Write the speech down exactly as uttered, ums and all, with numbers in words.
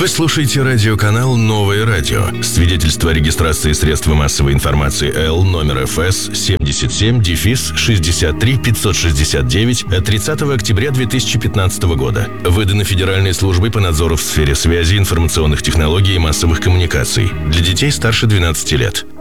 Вы слушаете радиоканал «Новое радио». Свидетельство о регистрации средства массовой информации Л номер эф эс семьдесят семь шестьдесят три пятьсот шестьдесят девять от тридцатого октября две тысячи пятнадцатого года. Выдано Федеральной службой по надзору в сфере связи, информационных технологий и массовых коммуникаций для детей старше двенадцати лет.